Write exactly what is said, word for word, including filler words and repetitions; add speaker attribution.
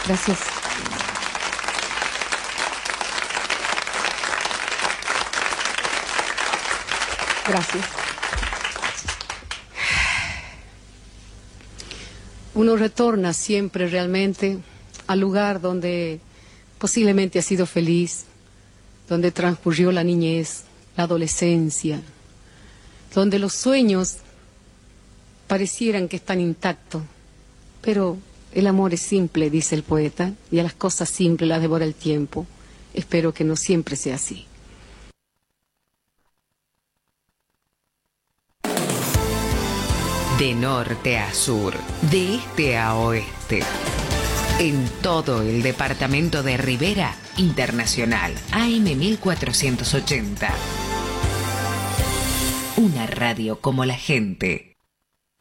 Speaker 1: Gracias. Gracias. Uno retorna siempre realmente al lugar donde posiblemente ha sido feliz, donde transcurrió la niñez, la adolescencia, donde los sueños parecieran que están intactos, pero el amor es simple, dice el poeta, y a las cosas simples las devora el tiempo. Espero que no siempre sea así.
Speaker 2: De norte a sur, de este a oeste. En todo el departamento de Rivera, Internacional A M mil cuatrocientos ochenta. Una radio como la gente.